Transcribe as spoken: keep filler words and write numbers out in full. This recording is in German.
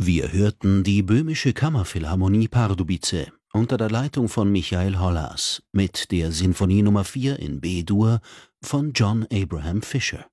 Wir hörten die Böhmische Kammerphilharmonie Pardubice unter der Leitung von Michael Hollas mit der Sinfonie Nummer vier in B-Dur von John Abraham Fischer.